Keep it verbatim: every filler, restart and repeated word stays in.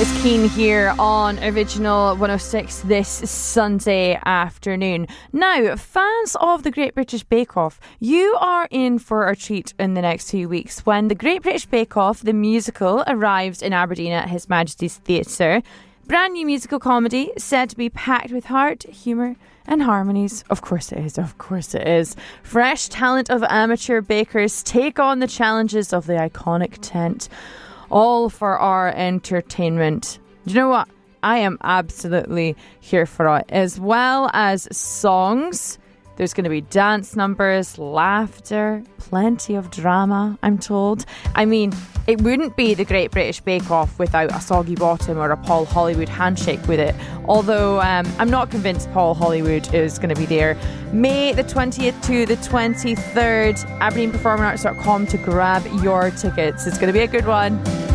It's Keen here on Original one oh six this Sunday afternoon. Now, fans of the Great British Bake Off, you are in for a treat in the next few weeks when the Great British Bake Off, the musical, arrives in Aberdeen at His Majesty's Theatre. Brand new musical comedy said to be packed with heart, humour and harmonies. Of course it is, of course it is. Fresh talent of amateur bakers take on the challenges of the iconic tent, all for our entertainment. Do you know what? I am absolutely here for it. As well as songs, there's going to be dance numbers, laughter, plenty of drama, I'm told. I mean, it wouldn't be the Great British Bake Off without a soggy bottom or a Paul Hollywood handshake with it. Although um, I'm not convinced Paul Hollywood is going to be there. May the twentieth to the twenty-third, aberdeen performing arts dot com to grab your tickets. It's going to be a good one.